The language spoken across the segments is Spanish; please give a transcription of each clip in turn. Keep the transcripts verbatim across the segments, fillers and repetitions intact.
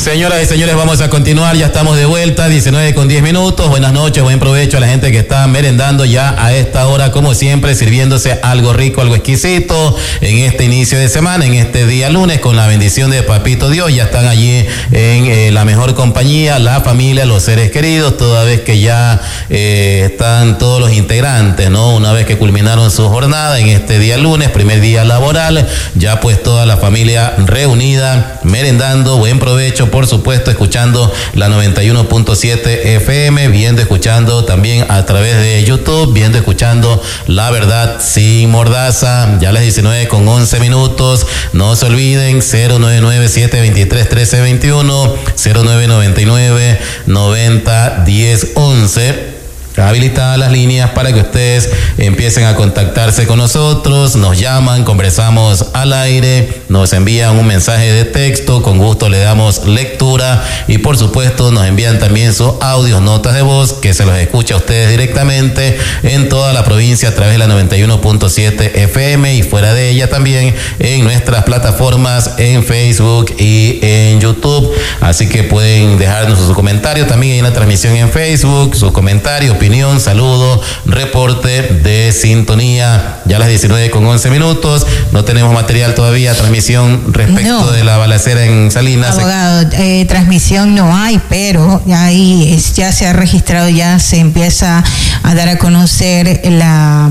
Señoras y señores, vamos a continuar, ya estamos de vuelta, diecinueve con diez minutos. Buenas noches, buen provecho a la gente que está merendando ya a esta hora, como siempre, sirviéndose algo rico, algo exquisito en este inicio de semana, en este día lunes, con la bendición de Papito Dios. Ya están allí en eh, la mejor compañía, la familia, los seres queridos, toda vez que ya eh, están todos los integrantes, ¿no? Una vez que culminaron su jornada en este día lunes, primer día laboral, ya pues toda la familia reunida, merendando, buen provecho, por supuesto, escuchando la noventa y uno punto siete F M, viendo, escuchando también a través de YouTube, viendo, escuchando La Verdad Sin Mordaza. Ya las diecinueve con once minutos. No se olviden, cero nueve nueve siete dos tres uno tres dos uno, cero nueve nueve nueve noventa diez once. Habilitadas las líneas para que ustedes empiecen a contactarse con nosotros, nos llaman, conversamos al aire, nos envían un mensaje de texto, con gusto le damos lectura y por supuesto nos envían también sus audios, notas de voz, que se los escucha a ustedes directamente en toda la provincia a través de la noventa y uno punto siete F M y fuera de ella también en nuestras plataformas en Facebook y en YouTube. Así que pueden dejarnos sus comentarios también en la transmisión en Facebook, sus comentarios, opinión, saludo, reporte de sintonía. Ya a las diecinueve con once minutos, no tenemos material todavía, transmisión respecto no. de la balacera en Salinas. Abogado, eh, transmisión no hay, pero ahí es, ya se ha registrado, ya se empieza a dar a conocer la...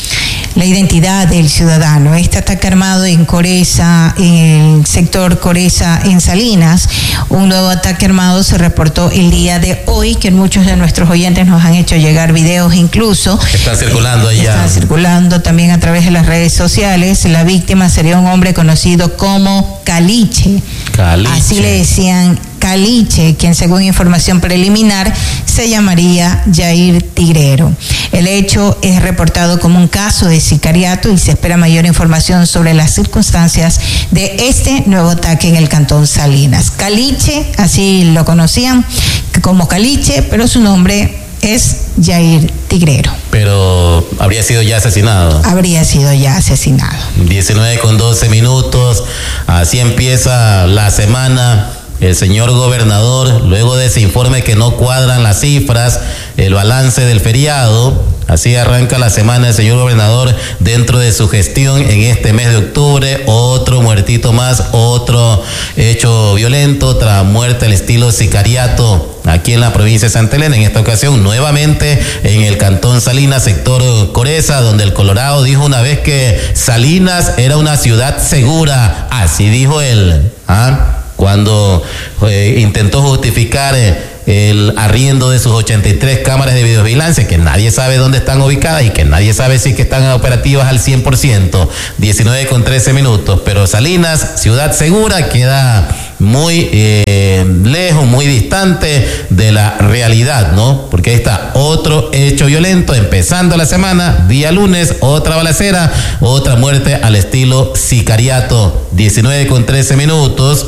la identidad del ciudadano. Este ataque armado en Coreza, en el sector Coreza en Salinas, un nuevo ataque armado se reportó el día de hoy, que muchos de nuestros oyentes nos han hecho llegar videos incluso. Están circulando allá. Están circulando también a través de las redes sociales. La víctima sería un hombre conocido como Caliche. Caliche. Así le decían, Caliche, quien según información preliminar se llamaría Yair Tigrero. El hecho es reportado como un caso de sicariato y se espera mayor información sobre las circunstancias de este nuevo ataque en el cantón Salinas. Caliche, así lo conocían como Caliche, pero su nombre es Yair Tigrero. Pero habría sido ya asesinado. Habría sido ya asesinado. diecinueve con doce minutos, así empieza la semana. El señor gobernador, luego de ese informe que no cuadran las cifras, el balance del feriado, así arranca la semana el señor gobernador dentro de su gestión en este mes de octubre. Otro muertito más, otro hecho violento, otra muerte al estilo sicariato aquí en la provincia de Santa Elena. En esta ocasión nuevamente en el cantón Salinas, sector Coreza, donde el Colorado dijo una vez que Salinas era una ciudad segura. Así dijo él, ¿ah? Cuando eh, intentó justificar eh, el arriendo de sus ochenta y tres cámaras de videovigilancia, que nadie sabe dónde están ubicadas y que nadie sabe si que están operativas al cien por ciento. diecinueve con trece minutos, pero Salinas, ciudad segura, queda muy eh, lejos, muy distante de la realidad, ¿no? Porque ahí está otro hecho violento, empezando la semana, día lunes, otra balacera, otra muerte al estilo sicariato. diecinueve con trece minutos.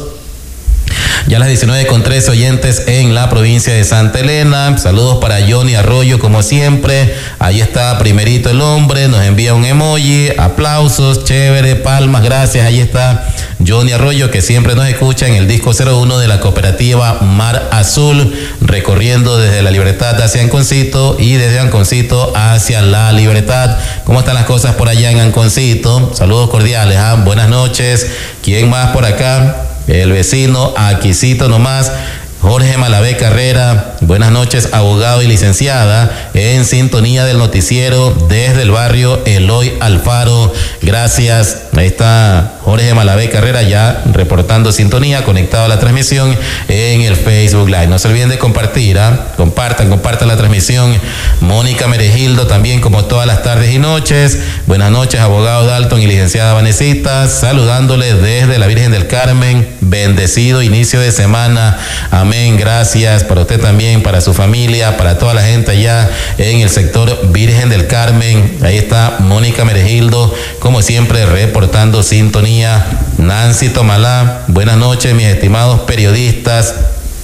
Ya las diecinueve con tres oyentes en la provincia de Santa Elena. Saludos para Johnny Arroyo, como siempre. Ahí está primerito el hombre, nos envía un emoji, aplausos, chévere, palmas, gracias. Ahí está Johnny Arroyo, que siempre nos escucha en el disco cero uno de la cooperativa Mar Azul, recorriendo desde La Libertad hacia Anconcito y desde Anconcito hacia La Libertad. ¿Cómo están las cosas por allá en Anconcito? Saludos cordiales, ¿ah? Buenas noches. ¿Quién más por acá? El vecino, aquícito nomás, Jorge Malavé Carrera. Buenas noches, abogado y licenciada, en sintonía del noticiero desde el barrio Eloy Alfaro. Gracias. Ahí está Jorge Malavé Carrera ya reportando sintonía, conectado a la transmisión en el Facebook Live. No se olviden de compartir, ¿eh? compartan, compartan la transmisión. Mónica Merejildo también, como todas las tardes y noches. Buenas noches, abogado Dalton y licenciada Vanesita, saludándole desde la Virgen del Carmen. Bendecido inicio de semana. Amén. Gracias para usted también, para su familia, para toda la gente allá en el sector Virgen del Carmen. Ahí está Mónica Merejildo, como siempre, reportando sintonía. Nancy Tomalá, buenas noches, mis estimados periodistas.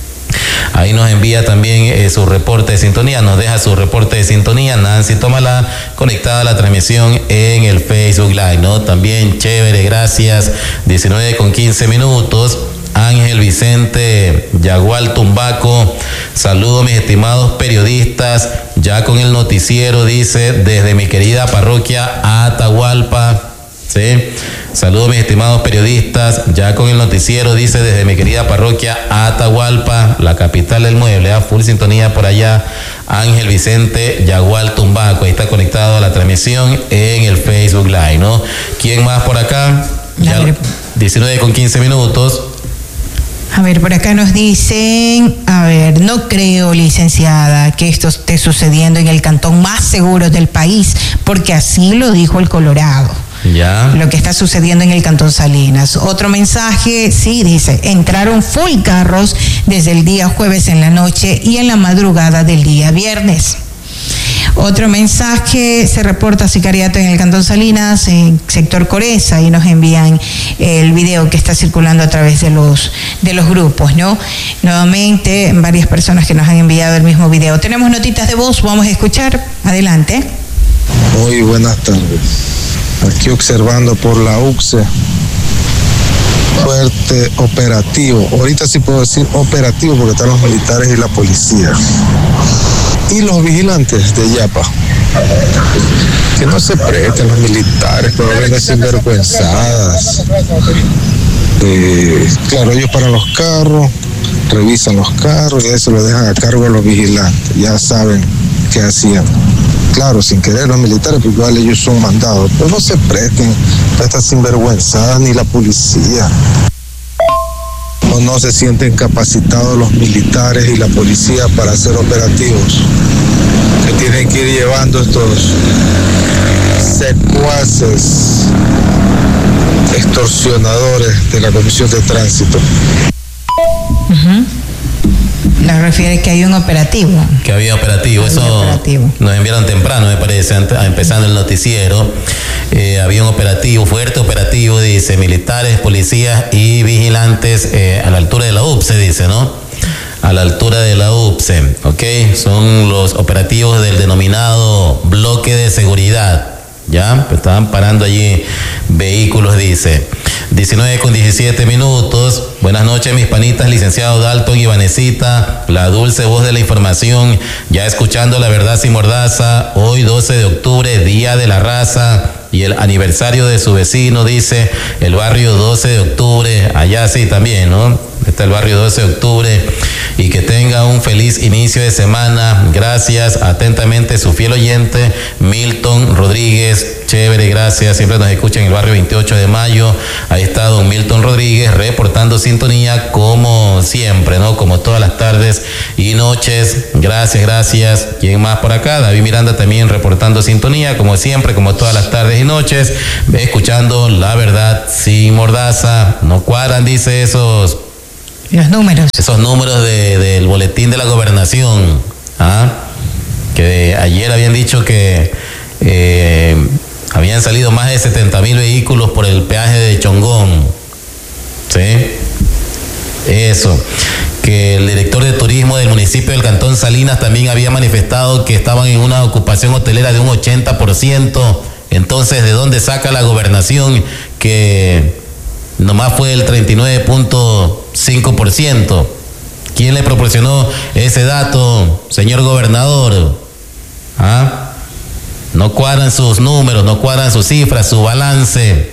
Ahí nos envía también eh, su reporte de sintonía, nos deja su reporte de sintonía, Nancy Tomalá, conectada a la transmisión en el Facebook Live, ¿no? También chévere, gracias. diecinueve con quince minutos. Ángel Vicente Yagual Tumbaco. Saludos mis estimados periodistas, ya con el noticiero, dice, desde mi querida parroquia Atahualpa. Sí, saludos mis estimados periodistas, ya con el noticiero, dice, desde mi querida parroquia Atahualpa, la capital del mueble, a full sintonía por allá, Ángel Vicente Yagual Tumbaco, ahí está conectado a la transmisión en el Facebook Live, ¿no? ¿Quién más por acá? Ya, diecinueve con quince minutos. A ver, por acá nos dicen, a ver, no creo, licenciada, que esto esté sucediendo en el cantón más seguro del país, porque así lo dijo el Colorado. Ya. Lo que está sucediendo en el Cantón Salinas. Otro mensaje, sí, dice, entraron full carros desde el día jueves en la noche y en la madrugada del día viernes. Otro mensaje, se reporta sicariato en el Cantón Salinas, en sector Coreza, y nos envían el video que está circulando a través de los, de los grupos, ¿no? Nuevamente, varias personas que nos han enviado el mismo video. Tenemos notitas de voz, vamos a escuchar. Adelante. Muy buenas tardes. Aquí observando por la U C S E, fuerte operativo. Ahorita sí puedo decir operativo porque están los militares y la policía. Y los vigilantes de Yapa. Que no se presten los militares, pero vengan sinvergüenzadas. Eh, claro, ellos paran los carros, revisan los carros y eso lo dejan a cargo de los vigilantes. Ya saben qué hacían. Claro, sin querer los militares, porque igual ellos son mandados, pero no se presten a estas sinvergüenzadas ni la policía. O no se sienten capacitados los militares y la policía para hacer operativos, que tienen que ir llevando estos secuaces extorsionadores de la Comisión de Tránsito. Uh-huh. Nos refiere que hay un operativo. Que había operativo, había eso operativo. Nos enviaron temprano, me parece, empezando el noticiero. Eh, había un operativo, fuerte operativo, dice, militares, policías y vigilantes eh, a la altura de la U P S E, dice, ¿no? A la altura de la U P S E, ¿ok? Son los operativos del denominado bloque de seguridad, ¿ya? Pues estaban parando allí vehículos, dice. diecinueve con diecisiete minutos. Buenas noches, mis panitas, licenciado Dalton y Vanesita, la dulce voz de la información, ya escuchando La Verdad Sin Mordaza. Hoy doce de octubre, Día de la Raza y el aniversario de su vecino, dice, el barrio doce de octubre, allá sí también, ¿no? Está el barrio doce de octubre, y que tenga un feliz inicio de semana. Gracias, atentamente su fiel oyente, Milton Rodríguez. Chévere, gracias, siempre nos escucha en el barrio veintiocho de mayo, ahí está don Milton Rodríguez, reportando sintonía como siempre, ¿no? Como todas las tardes y noches. Gracias, gracias. ¿Quién más por acá? David Miranda también reportando sintonía, como siempre, como todas las tardes y noches, escuchando La Verdad Sin Mordaza. No cuadran, dice, esos... Los números. Esos números de, del boletín de la gobernación, ¿ah? Que ayer habían dicho que eh, habían salido más de setenta mil vehículos por el peaje de Chongón. ¿Sí? Eso. Que el director de turismo del municipio del Cantón Salinas también había manifestado que estaban en una ocupación hotelera de un ochenta por ciento. Entonces, ¿de dónde saca la gobernación que nomás fue el treinta y nueve punto cinco por ciento? ¿Quién le proporcionó ese dato, señor gobernador? ¿Ah? No cuadran sus números, no cuadran sus cifras, su balance.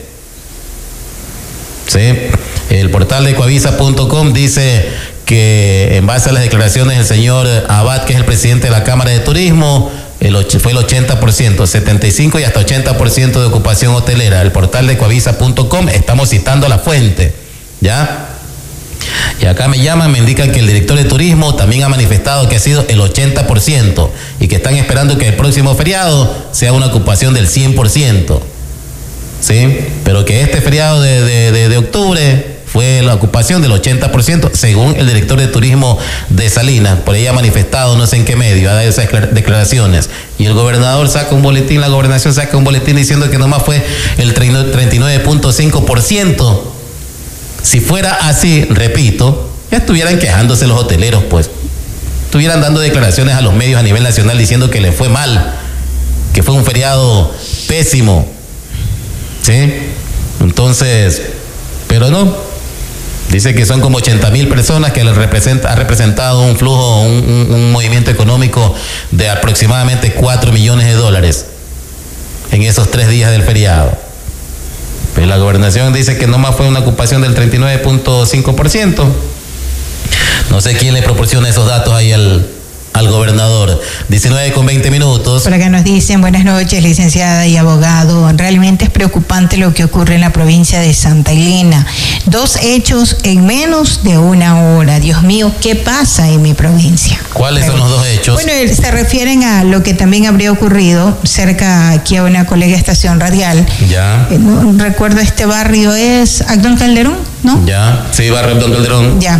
¿Sí? El portal de Coavisa punto com dice que en base a las declaraciones del señor Abad, que es el presidente de la Cámara de Turismo, el och- fue el ochenta por ciento, setenta y cinco y hasta ochenta por ciento de ocupación hotelera. El portal de Coavisa punto com, estamos citando la fuente, ¿ya? Y acá me llaman, me indican que el director de turismo también ha manifestado que ha sido el ochenta por ciento y que están esperando que el próximo feriado sea una ocupación del cien por ciento, ¿sí? Pero que este feriado de, de, de, de octubre fue la ocupación del ochenta por ciento, según el director de turismo de Salinas. Por ahí ha manifestado, no sé en qué medio, ha dado esas declaraciones. Y el gobernador saca un boletín, la gobernación saca un boletín diciendo que nomás fue el treinta y nueve punto cinco por ciento. Si fuera así, repito, ya estuvieran quejándose los hoteleros, pues. Estuvieran dando declaraciones a los medios a nivel nacional diciendo que les fue mal, que fue un feriado pésimo, ¿sí? Entonces, pero no, Dice que son como ochenta mil personas que le representa, ha representado un flujo, un, un, un movimiento económico de aproximadamente cuatro millones de dólares en esos tres días del feriado. Pues la gobernación dice que nomás fue una ocupación del treinta y nueve punto cinco por ciento. No sé quién le proporciona esos datos ahí al, al gobernador. diecinueve con veinte minutos. Por acá nos dicen, buenas noches, licenciada y abogado. Realmente es preocupante lo que ocurre en la provincia de Santa Elena. Dos hechos en menos de una hora. Dios mío, ¿qué pasa en mi provincia? ¿Cuáles Pero, son los dos hechos? Bueno, se refieren a lo que también habría ocurrido cerca aquí a una colega estación radial. Ya. Eh, no, recuerdo este barrio es Abdón Calderón, ¿no? Ya, sí, barrio Abdón Calderón. Ya,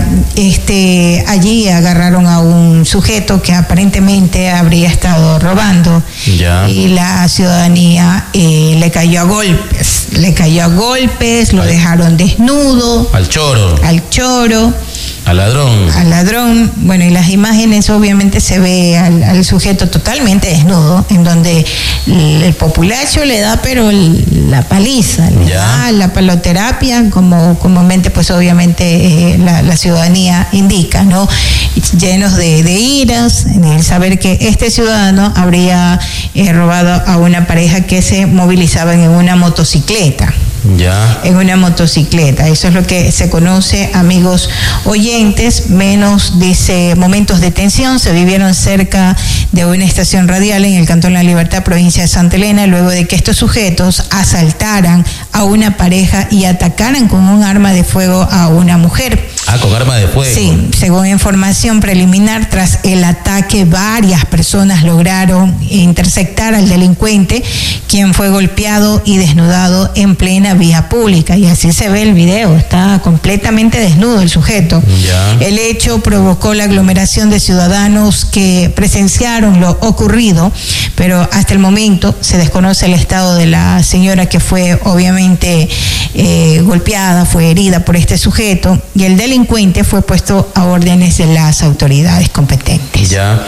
este, allí agarraron a un sujeto que aparentemente habría estado robando. Ya. Y la ciudadanía eh, le cayó a golpes, le cayó a golpes, lo al, dejaron desnudo. Al choro. Al choro. Al ladrón. Al ladrón. Bueno, y las imágenes obviamente se ve al, al sujeto totalmente desnudo, en donde el, el populacho le da pero el, la paliza, le ya. da la paloterapia, como comúnmente pues obviamente eh, la, la ciudadanía indica, ¿no? Llenos de, de iras, en el saber que este ciudadano habría eh, robado a una pareja que se movilizaban en una motocicleta. Ya. En una motocicleta. Eso es lo que se conoce, amigos oyentes. Menos, dice, momentos de tensión se vivieron cerca de una estación radial en el Cantón La Libertad, provincia de Santa Elena, luego de que estos sujetos asaltaran a una pareja y atacaran con un arma de fuego a una mujer. Ah, con arma de fuego. Sí, según información preliminar, tras el ataque varias personas lograron interceptar al delincuente, quien fue golpeado y desnudado en plena vía pública, y así se ve el video, está completamente desnudo el sujeto. Ya. El hecho provocó la aglomeración de ciudadanos que presenciaron lo ocurrido, pero hasta el momento se desconoce el estado de la señora que fue obviamente eh, golpeada, fue herida por este sujeto, y el delincuente fue puesto a órdenes de las autoridades competentes. Ya,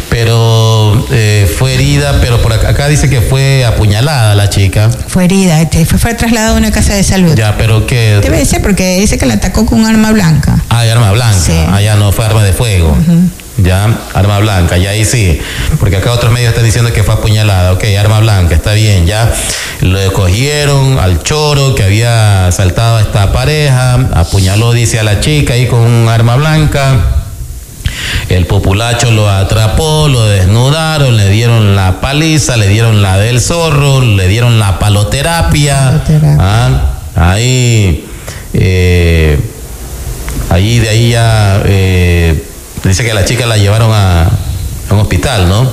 pero eh, fue herida, pero por acá, acá dice que fue apuñalada la chica. Fue herida, fue, fue trasladada a una casa de salud. Ya, pero que... Debe ser porque dice que la atacó con un arma blanca. Ah, arma blanca. Sí. Ah, ya no fue arma de fuego. Uh-huh. Ya, arma blanca, ya ahí sí. Porque acá otros medios están diciendo que fue apuñalada. Ok, arma blanca, está bien, ya. Lo cogieron al choro que había asaltado a esta pareja, apuñaló, dice, a la chica ahí con un arma blanca. El populacho lo atrapó, lo desnudaron, le dieron la paliza, le dieron la del zorro, le dieron la paloterapia. paloterapia. Ah, ahí, eh, ahí de ahí ya eh, dice que la chica la llevaron a, a un hospital, ¿no?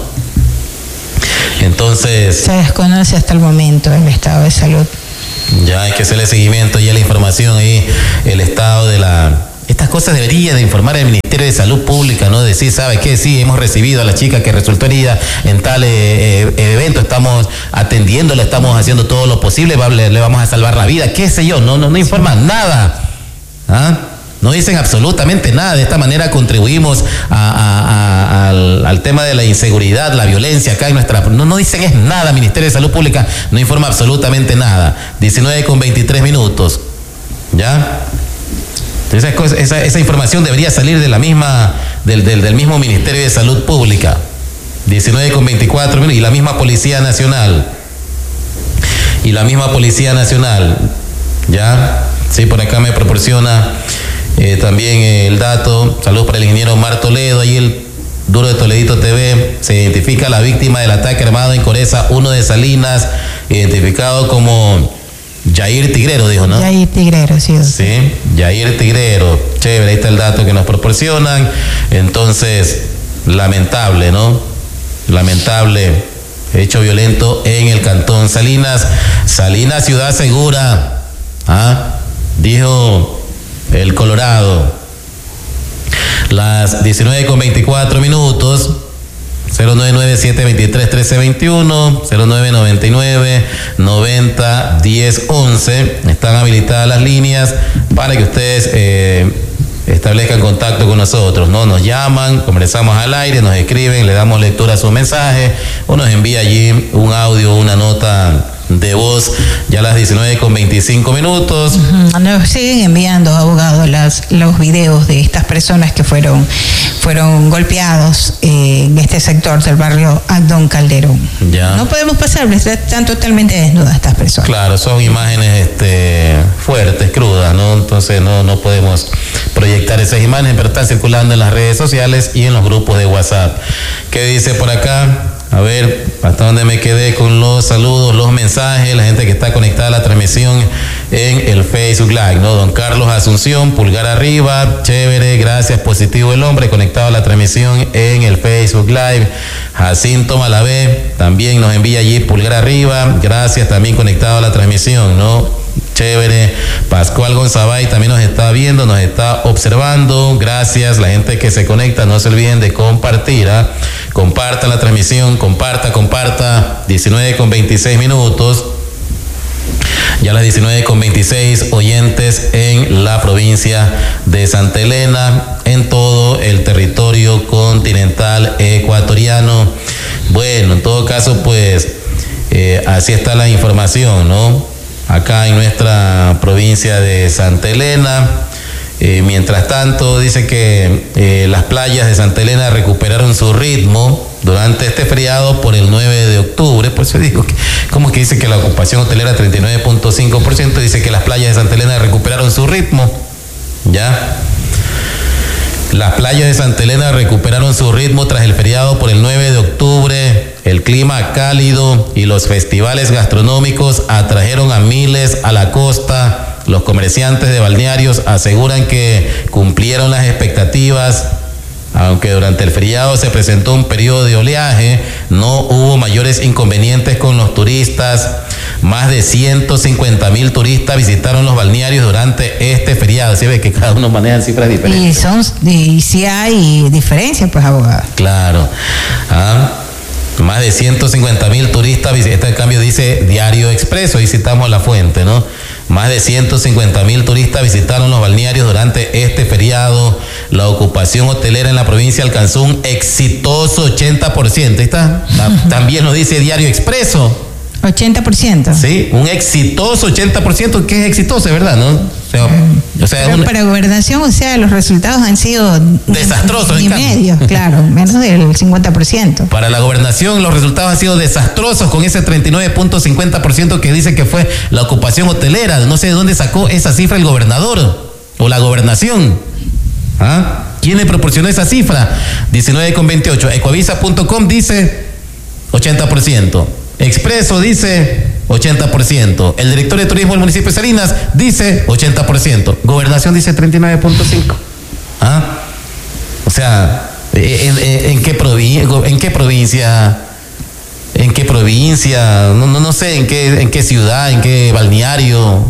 Entonces... Se desconoce hasta el momento el estado de salud. Ya hay que hacerle seguimiento y la información ahí, el estado de la... Estas cosas debería de informar el Ministerio de Salud Pública, ¿no? Decir, ¿sabe qué? Sí, hemos recibido a la chica que resultó herida en tal eh, eh, evento, estamos atendiéndola, estamos haciendo todo lo posible, le, le vamos a salvar la vida, qué sé yo, no, no, no informan nada. ¿Ah? No dicen absolutamente nada. De esta manera contribuimos a, a, a, al, al tema de la inseguridad, la violencia acá en nuestra... No, no dicen es nada, Ministerio de Salud Pública no informa absolutamente nada. diecinueve con veintitrés minutos. ¿Ya? Esa, esa, esa información debería salir de la misma, del, del, del mismo Ministerio de Salud Pública. diecinueve con veinticuatro minutos. Y la misma Policía Nacional. Y la misma Policía Nacional. ¿Ya? Sí, por acá me proporciona eh, también eh, el dato. Saludos para el ingeniero Omar Toledo. Ahí el Duro de Toledito T V. Se identifica la víctima del ataque armado en Coreza uno de Salinas, identificado como Yair Tigrero, dijo, ¿no? Yair Tigrero, sí. Sí, Yair Tigrero. Chévere, ahí está el dato que nos proporcionan. Entonces, lamentable, ¿no? Lamentable hecho violento en el Cantón Salinas. Salinas, ciudad segura. ¿Ah? Dijo el Colorado. Las diecinueve con veinticuatro minutos. cero nueve nueve siete dos tres uno tres dos uno, cero nueve nueve nueve noventa diez once. Están habilitadas las líneas para que ustedes eh, establezcan contacto con nosotros, ¿no? Nos llaman, conversamos al aire, nos escriben, le damos lectura a su mensaje o nos envía allí un audio, una nota de voz. Ya a las diecinueve con veinticinco minutos. Uh-huh. Nos siguen enviando, abogados, las, los videos de estas personas que fueron, fueron golpeados eh, en este sector del barrio Abdón Calderón. Ya. No podemos pasarles, están totalmente desnudas estas personas. Claro, son imágenes este, fuertes, crudas, ¿no? Entonces no, no podemos proyectar esas imágenes, pero están circulando en las redes sociales y en los grupos de WhatsApp. ¿Qué dice por acá? A ver, hasta dónde me quedé con los saludos, los mensajes, la gente que está conectada a la transmisión en el Facebook Live, ¿no? Don Carlos Asunción, pulgar arriba, chévere, gracias, positivo el hombre, conectado a la transmisión en el Facebook Live. Jacinto Malavé también nos envía allí pulgar arriba, gracias, también conectado a la transmisión, ¿no? Chévere. Pascual Gonzabay también nos está viendo, nos está observando. Gracias, la gente que se conecta, no se olviden de compartir, ¿eh? Comparta la transmisión, comparta, comparta. diecinueve con veintiséis minutos. Ya a las diecinueve con veintiséis, oyentes en la provincia de Santa Elena, en todo el territorio continental ecuatoriano. Bueno, en todo caso, pues, eh, así está la información, ¿no? Acá en nuestra provincia de Santa Elena. Eh, mientras tanto, dice que eh, las playas de Santa Elena recuperaron su ritmo durante este feriado por el nueve de octubre. Por eso digo, que, ¿cómo que dice que la ocupación hotelera treinta y nueve punto cinco por ciento? Dice que las playas de Santa Elena recuperaron su ritmo. ¿Ya? Las playas de Santa Elena recuperaron su ritmo tras el feriado por el nueve de octubre. El clima cálido y los festivales gastronómicos atrajeron a miles a la costa. Los comerciantes de balnearios aseguran que cumplieron las expectativas. Aunque durante el feriado se presentó un periodo de oleaje, no hubo mayores inconvenientes con los turistas. Más de ciento cincuenta mil turistas visitaron los balnearios durante este feriado. ¿Sí ve que cada uno maneja cifras diferentes? Y son, y sí hay diferencias, pues, abogado. Claro. Ah, más de ciento cincuenta mil turistas visitaron. Este cambio dice Diario Expreso, ahí citamos la fuente, ¿no? Más de ciento cincuenta mil turistas visitaron los balnearios durante este feriado. La ocupación hotelera en la provincia alcanzó un exitoso ochenta por ciento. Ahí está. También lo dice Diario Expreso. ochenta por ciento. Sí, un exitoso ochenta por ciento, que es exitoso, ¿verdad? ¿No? O sea, o sea, pero un... para gobernación, o sea, los resultados han sido desastrosos. Ni medios, claro, menos del cincuenta por ciento. Para la gobernación, los resultados han sido desastrosos con ese treinta y nueve punto cincuenta por ciento que dice que fue la ocupación hotelera. No sé de dónde sacó esa cifra el gobernador o la gobernación. ¿Ah? ¿Quién le proporcionó esa cifra? diecinueve con veintiocho. Ecoavisa punto com dice ochenta por ciento. Expreso dice ochenta por ciento. El director de turismo del municipio de Salinas dice ochenta por ciento. Gobernación dice treinta y nueve punto cinco. ¿Ah? O sea, ¿en, en, en, qué provi ¿en qué provincia? ¿En qué provincia? No, no, no sé, ¿en qué, en qué ciudad? ¿En qué balneario?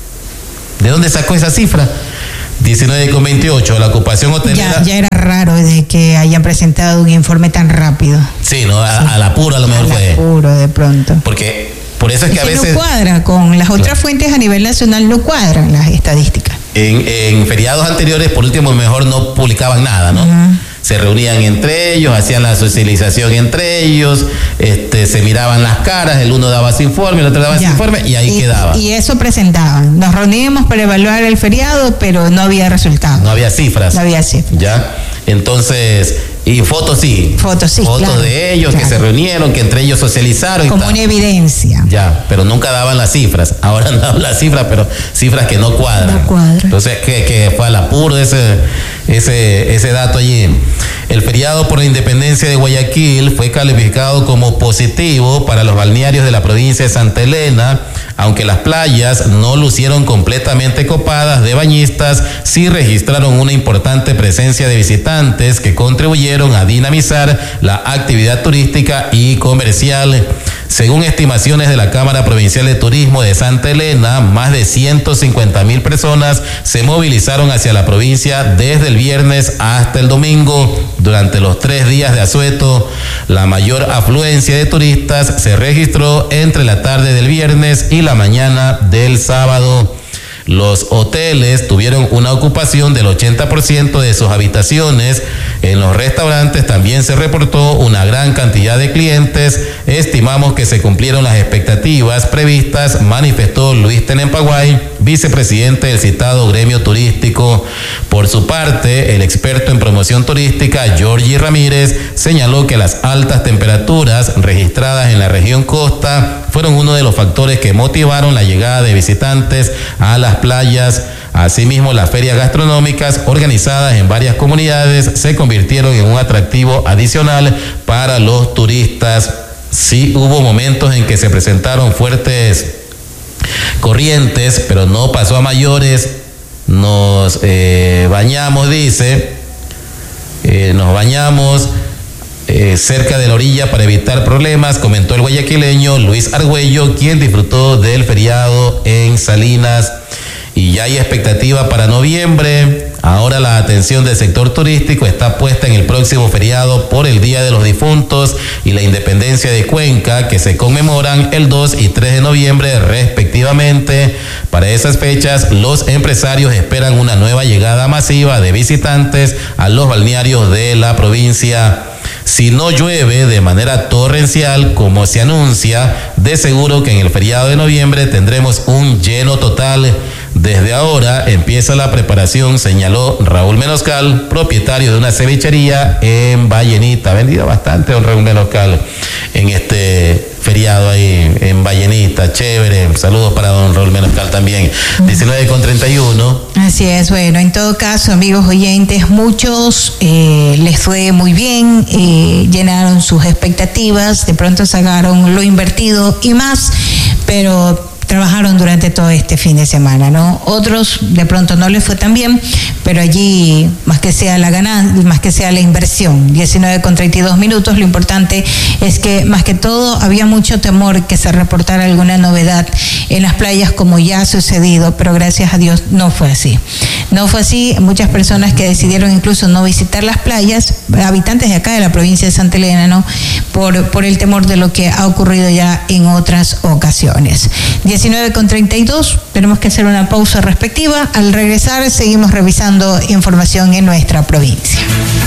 ¿De dónde sacó esa cifra? diecinueve con veintiocho, la ocupación hotelera. Ya, ya era raro de que hayan presentado un informe tan rápido. Sí, no, a, sí. a la pura a lo mejor fue. A la pura, de pronto. Porque por eso es que, que a veces. No cuadra con las otras claro. fuentes a nivel nacional, no cuadran las estadísticas. En, en feriados anteriores, por último, mejor no publicaban nada, ¿no? Uh-huh. Se reunían entre ellos, hacían la socialización entre ellos, este, se miraban las caras, el uno daba su informe, el otro daba ya. su informe y ahí y, quedaba. Y eso presentaban. Nos reuníamos para evaluar el feriado, pero no había resultados. No había cifras. No había cifras. Ya. Entonces, y fotos sí. Fotos sí. Fotos claro, de ellos claro. que se reunieron, que entre ellos socializaron. Como una evidencia. Ya, pero nunca daban las cifras. Ahora daban las cifras, pero cifras que no cuadran. No cuadran. Entonces, que, que fue al apuro ese, ese, ese dato allí. El feriado por la independencia de Guayaquil fue calificado como positivo para los balnearios de la provincia de Santa Elena, aunque las playas no lucieron completamente copadas de bañistas, sí registraron una importante presencia de visitantes que contribuyeron a dinamizar la actividad turística y comercial. Según estimaciones de la Cámara Provincial de Turismo de Santa Elena, más de ciento cincuenta mil personas se movilizaron hacia la provincia desde el viernes hasta el domingo. Durante los tres días de asueto, la mayor afluencia de turistas se registró entre la tarde del viernes y la mañana del sábado. Los hoteles tuvieron una ocupación del ochenta por ciento de sus habitaciones. En los restaurantes también se reportó una gran cantidad de clientes. Estimamos que se cumplieron las expectativas previstas, manifestó Luis Tenempaguay, vicepresidente del citado gremio turístico. Por su parte, el experto en promoción turística, Georgie Ramírez, señaló que las altas temperaturas registradas en la región costa fueron uno de los factores que motivaron la llegada de visitantes a las playas. Asimismo, las ferias gastronómicas organizadas en varias comunidades se convirtieron en un atractivo adicional para los turistas. Sí hubo momentos en que se presentaron fuertes corrientes, pero no pasó a mayores. Nos eh, bañamos, dice, eh, nos bañamos eh, cerca de la orilla para evitar problemas, comentó el guayaquileño Luis Argüello, quien disfrutó del feriado en Salinas. Y ya hay expectativa para noviembre. Ahora la atención del sector turístico está puesta en el próximo feriado por el Día de los Difuntos y la Independencia de Cuenca, que se conmemoran el dos y tres de noviembre respectivamente. Para esas fechas, los empresarios esperan una nueva llegada masiva de visitantes a los balnearios de la provincia. Si no llueve de manera torrencial, como se anuncia, de seguro que en el feriado de noviembre tendremos un lleno total. Desde ahora empieza la preparación, señaló Raúl Menoscal, propietario de una cevichería en Vallenita. Ha vendido bastante don Raúl Menoscal en este feriado ahí en Vallenita. Chévere. Saludos para don Raúl Menoscal también. diecinueve con treinta y uno. Así es. Bueno, en todo caso, amigos oyentes, muchos eh, les fue muy bien, eh, llenaron sus expectativas, de pronto sacaron lo invertido y más, pero trabajaron durante todo este fin de semana, ¿no? Otros de pronto no les fue tan bien, pero allí más que sea la ganancia, más que sea la inversión. diecinueve con treinta y dos minutos, lo importante es que más que todo había mucho temor que se reportara alguna novedad en las playas como ya ha sucedido, pero gracias a Dios no fue así. No fue así, muchas personas que decidieron incluso no visitar las playas, habitantes de acá de la provincia de Santa Elena, ¿no? Por, por el temor de lo que ha ocurrido ya en otras ocasiones. diecinueve con treinta y dos, tenemos que hacer una pausa respectiva. Al regresar seguimos revisando información en nuestra provincia.